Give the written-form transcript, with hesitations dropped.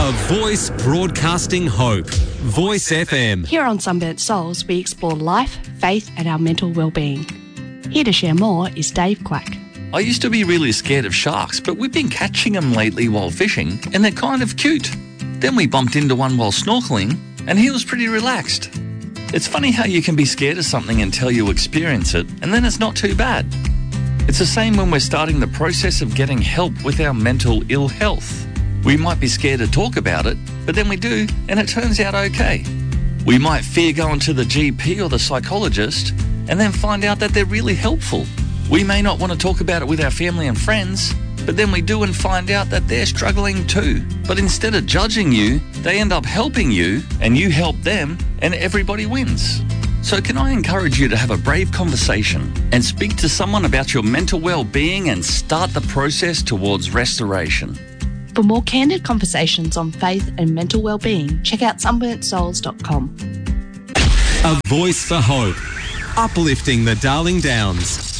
A voice broadcasting hope. Voice FM. Here on Sunburnt Souls, we explore life, faith and our mental well-being. Here to share more is Dave Quack. I used to be really scared of sharks, but we've been catching them lately while fishing, and they're kind of cute. Then we bumped into one while snorkeling, and he was pretty relaxed. It's funny how you can be scared of something until you experience it, and then it's not too bad. It's the same when we're starting the process of getting help with our mental ill health. We might be scared to talk about it, but then we do, and it turns out okay. We might fear going to the GP or the psychologist, and then find out that they're really helpful. We may not want to talk about it with our family and friends, but then we do and find out that they're struggling too. But instead of judging you, they end up helping you, and you help them, and everybody wins. So can I encourage you to have a brave conversation and speak to someone about your mental well-being and start the process towards restoration? For more candid conversations on faith and mental well-being, check out sunburntsouls.com. A voice for hope. Uplifting the Darling Downs.